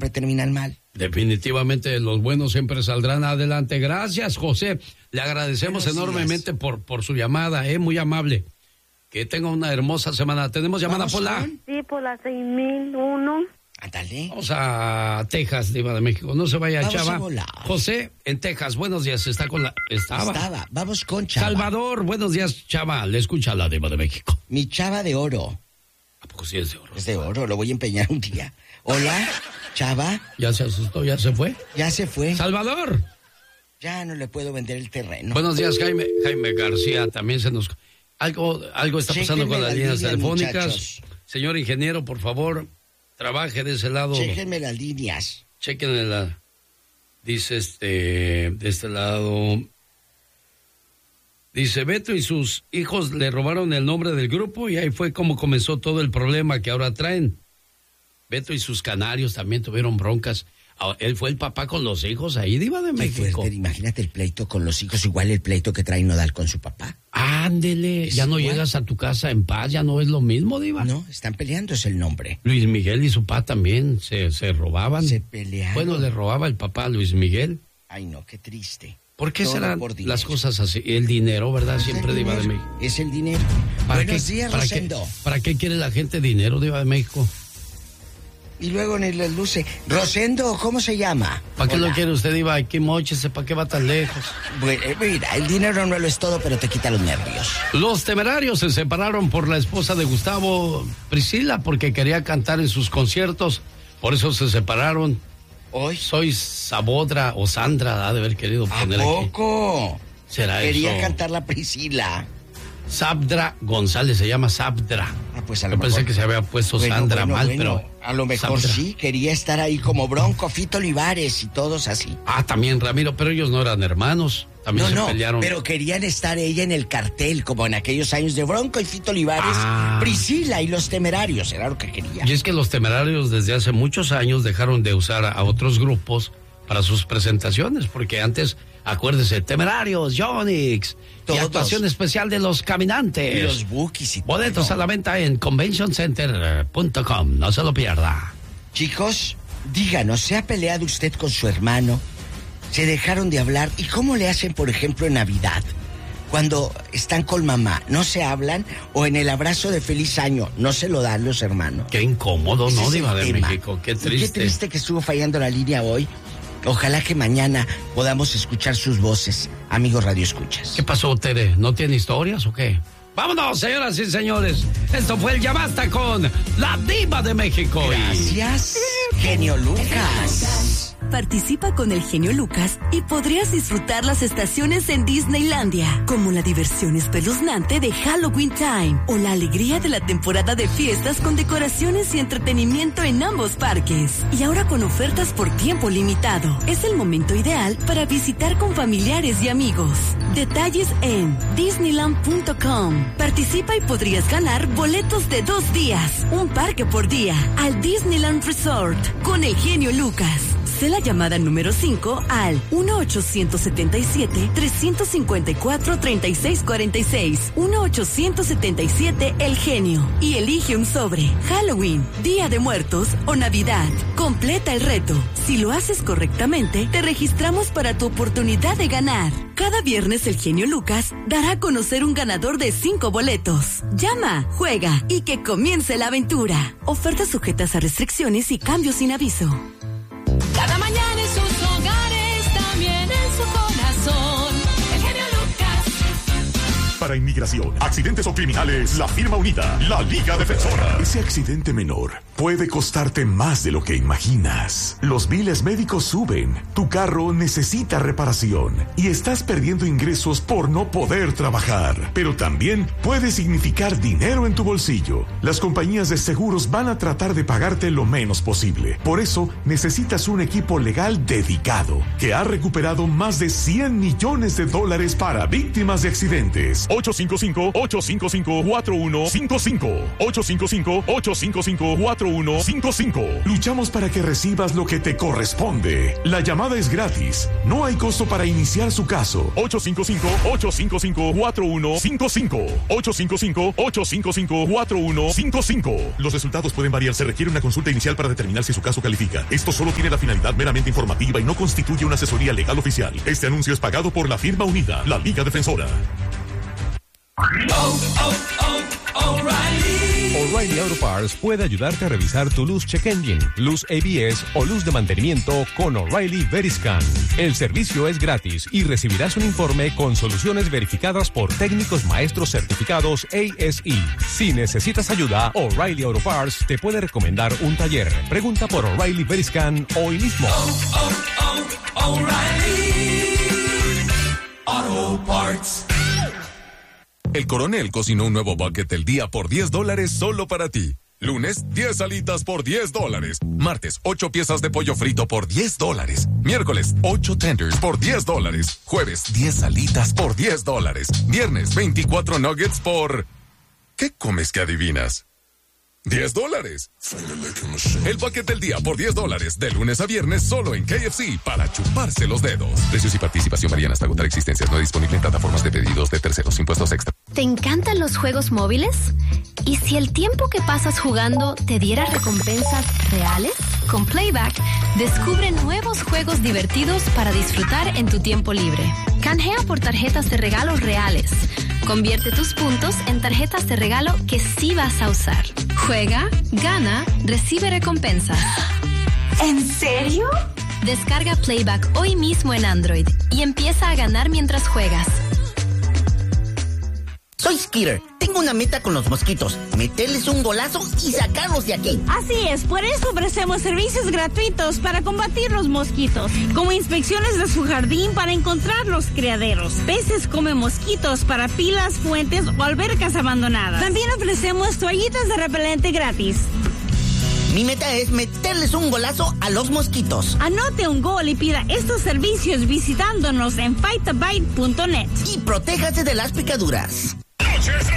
siempre terminan mal. Definitivamente los buenos siempre saldrán adelante. Gracias, José. Le agradecemos enormemente por su llamada, muy amable. Que tenga una hermosa semana. ¿Tenemos llamada, Pola? Sí, por la 6001. Ándale. Vamos a Texas, Diva de México. No se vaya, vamos Chava. A volar. José, en Texas, buenos días. Estaba. Vamos con Chava. Salvador, buenos días, Chava. Le escucha la Diva de México. Mi Chava de oro. ¿A poco sí es de oro? Es de oro, lo voy a empeñar un día. Hola, Chava. ¿Ya se asustó? ¿Ya se fue? Ya se fue. Salvador. Ya no le puedo vender el terreno. Buenos días, Jaime García. También se nos... Algo está pasando con las líneas telefónicas. Muchachos. Señor ingeniero, por favor, trabaje de ese lado. Chéquenme las líneas. Chéquenme dice de este lado. Dice, Beto y sus hijos le robaron el nombre del grupo y ahí fue como comenzó todo el problema que ahora traen. Beto y sus canarios también tuvieron broncas. Él fue el papá con los hijos ahí, Diva de México. Fuerte, imagínate el pleito con los hijos, igual el pleito que trae Nodal con su papá. Ándele, ya no llegas a tu casa en paz, ya no es lo mismo, Diva. No, están peleando, es el nombre. Luis Miguel y su papá también se robaban. Se pelearon. Bueno, le robaba el papá a Luis Miguel. Ay, no, qué triste. ¿Por qué serán las cosas así? El dinero, ¿verdad? Siempre, Diva de México. Es el dinero. Buenos días, Rosendo. ¿Para qué quiere la gente dinero, Diva de México? Y luego en el luce. Rosendo, ¿cómo se llama? ¿Para qué lo quiere usted, Diva? Aquí mochese, ¿para qué va tan lejos? Bueno, mira, el dinero no lo es todo, pero te quita los nervios. Los Temerarios se separaron por la esposa de Gustavo, Priscila, porque quería cantar en sus conciertos. Por eso se separaron. Hoy soy Sabodra o Sandra, ha de haber querido poner aquí. ¿A poco? ¿Será Quería eso? cantar la Priscila. Sabdra González, se llama Sabdra. Pues yo pensé que se había puesto Sandra mal, pero... A lo mejor Sabdra. Sí, quería estar ahí como Bronco, Fito Olivares y todos así. También Ramiro, pero ellos no eran hermanos. También se pelearon. Pero querían estar ella en el cartel, como en aquellos años de Bronco y Fito Olivares, Priscila y los Temerarios, era lo que quería. Y es que los Temerarios desde hace muchos años dejaron de usar a otros grupos para sus presentaciones, porque antes, acuérdese, Temerarios, Yonix, y actuación especial de los Caminantes. Y los Bookies y boletos todo. A la venta en conventioncenter.com, no se lo pierda. Chicos, díganos, ¿se ha peleado usted con su hermano? ¿Se dejaron de hablar? ¿Y cómo le hacen, por ejemplo, en Navidad? Cuando están con mamá, ¿no se hablan? ¿O en el abrazo de feliz año, no se lo dan los hermanos? Qué incómodo, ¿no, Diva de México? Qué triste. Qué triste que estuvo fallando la línea hoy. Ojalá que mañana podamos escuchar sus voces, amigos radioescuchas. ¿Qué pasó, Tere? ¿No tiene historias o qué? Vámonos, señoras y señores. Esto fue el Ya Basta con la Diva de México. Gracias, Genio Lucas. Participa con el Genio Lucas y podrías disfrutar las estaciones en Disneylandia, como la diversión espeluznante de Halloween Time o la alegría de la temporada de fiestas con decoraciones y entretenimiento en ambos parques. Y ahora con ofertas por tiempo limitado. Es el momento ideal para visitar con familiares y amigos. Detalles en Disneyland.com. Participa y podrías ganar boletos de 2 días, un parque por día, al Disneyland Resort con el Genio Lucas. Sé la llamada número 5 al 1-877-354-3646. 1-877 El Genio. Y elige un sobre. Halloween, Día de Muertos o Navidad. Completa el reto. Si lo haces correctamente, te registramos para tu oportunidad de ganar. Cada viernes el Genio Lucas dará a conocer un ganador de 5 boletos. Llama, juega y que comience la aventura. Ofertas sujetas a restricciones y cambios sin aviso. Cada mañana en sus hogares, también en su corazón. El Genio Lucas. Para inmigración, accidentes o criminales, la firma unida, la Liga Defensora. Ese accidente menor puede costarte más de lo que imaginas. Los biles médicos suben, tu carro necesita reparación y estás perdiendo ingresos por no poder trabajar. Pero también puede significar dinero en tu bolsillo. Las compañías de seguros van a tratar de pagarte lo menos posible. Por eso necesitas un equipo legal dedicado que ha recuperado más de $100 millones para víctimas de accidentes. 855-855-4155. 855-855-4155. Luchamos para que recibas lo que te corresponde. La llamada es gratis. No hay costo para iniciar su caso. 855-855-4155. 855-855-4155. Los resultados pueden variar. Se requiere una consulta inicial para determinar si su caso califica. Esto solo tiene la finalidad meramente informativa y no constituye una asesoría legal oficial. Este anuncio es pagado por la firma unida, la Liga Defensora. O'Reilly Auto Parts puede ayudarte a revisar tu luz check engine, luz ABS o luz de mantenimiento con O'Reilly Veriscan. El servicio es gratis y recibirás un informe con soluciones verificadas por técnicos maestros certificados ASE. Si necesitas ayuda, O'Reilly Auto Parts te puede recomendar un taller. Pregunta por O'Reilly Veriscan hoy mismo. O'Reilly Auto Parts. El Coronel cocinó un nuevo bucket del día por $10 solo para ti. Lunes, 10 alitas por $10. Martes, 8 piezas de pollo frito por $10. Miércoles, 8 tenders por $10. Jueves, 10 alitas por $10. Viernes, 24 nuggets por... ¿Qué comes que adivinas? $10. El bucket del día por $10, de lunes a viernes solo en KFC para chuparse los dedos. Precios y participación varían hasta agotar existencias. No disponible en plataformas de pedidos de terceros. Impuestos extra. ¿Te encantan los juegos móviles? ¿Y si el tiempo que pasas jugando te diera recompensas reales? Con Playback, descubre nuevos juegos divertidos para disfrutar en tu tiempo libre. Canjea por tarjetas de regalos reales. Convierte tus puntos en tarjetas de regalo que sí vas a usar. Juega, gana, recibe recompensas. ¿En serio? Descarga Playback hoy mismo en Android y empieza a ganar mientras juegas. Soy Skitter. Tengo una meta con los mosquitos. Meterles un golazo y sacarlos de aquí. Así es, por eso ofrecemos servicios gratuitos para combatir los mosquitos, como inspecciones de su jardín para encontrar los criaderos, peces come mosquitos para pilas, fuentes o albercas abandonadas. También ofrecemos toallitas de repelente gratis. Mi meta es meterles un golazo a los mosquitos. Anote un gol y pida estos servicios visitándonos en fightabite.net. Y protéjase de las picaduras. Noches